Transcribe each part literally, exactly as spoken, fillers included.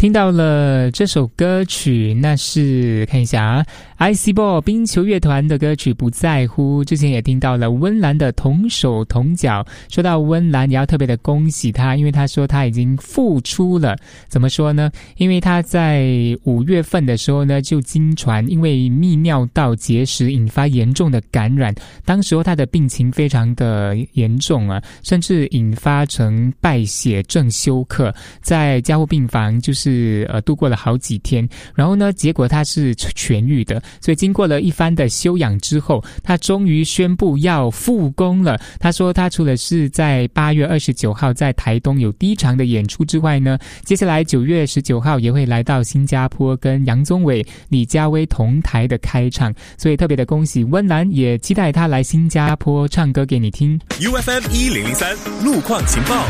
听到了这首歌曲，那是看一下啊 ，Iceball 冰球乐团的歌曲《不在乎》。之前也听到了温岚的《同手同脚》。说到温岚，也要特别的恭喜他，因为他说他已经复出了。怎么说呢？因为他在五月份的时候呢，就经传因为泌尿道结石引发严重的感染，当时候他的病情非常的严重啊，甚至引发成败血症休克，在加护病房就是呃度过了好几天，然后呢，结果他是痊愈的，所以经过了一番的休养之后，他终于宣布要复工了。他说他除了是在八月二十九号在台东有第一场的演出之外呢，接下来九月十九号也会来到新加坡跟杨宗纬、李佳薇同台的开唱，所以特别的恭喜温岚，也期待他来新加坡唱歌给你听。 U F M 一零零三路况情报。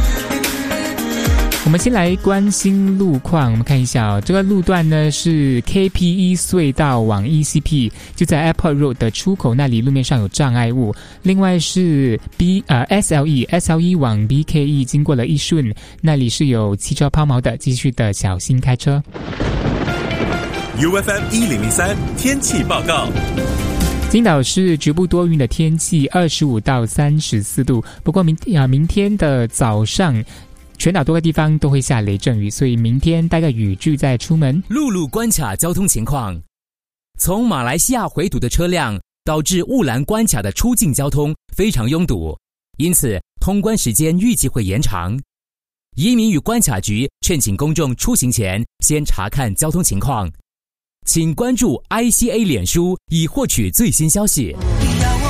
我们先来关心路况，我们看一下哦，这个路段呢是 K P E 隧道往 E C P， 就在 Airport Road 的出口那里，路面上有障碍物。另外是 B 呃 S L E S L E 往 B K E 经过了一顺，那里是有汽车抛锚的，继续的小心开车。 U F M 一零零三天气报告。 金岛是局部多云的天气，二十五到三十四度。不过明啊明天的早上，全岛多个地方都会下雷阵雨，所以明天带个雨具再出门。 陆路关卡交通情况：从马来西亚回堵的车辆导致雾兰关卡的出境交通非常拥堵，因此通关时间预计会延长。移民与关卡局劝请公众出行前先查看交通情况，请关注 I C A 脸书以获取最新消息。